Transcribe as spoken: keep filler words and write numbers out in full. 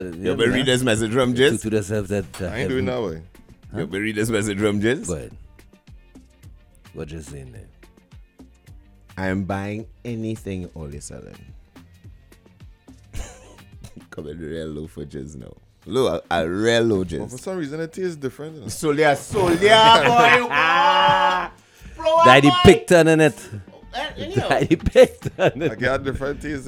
You ever read this message from To, Jizz? to yourself that. Uh, I ain't doing that way. You ever read this message from Jizz? Go ahead. What you saying there? I am buying anything all is selling. Coming real low for Jizz now. Low, a, a real low But for Jizz. some reason, it tastes different. You know? Solia, Solia, boy. Daddy Picton in it. Anyhow. Daddy Picton in I it. got different taste.